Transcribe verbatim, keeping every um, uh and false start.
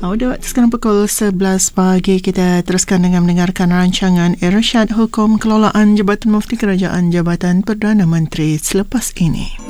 Udah waktu sekarang pukul sebelas pagi, kita teruskan dengan mendengarkan rancangan Irsyad Hukum Kelolaan Jabatan Mufti Kerajaan Jabatan Perdana Menteri selepas ini.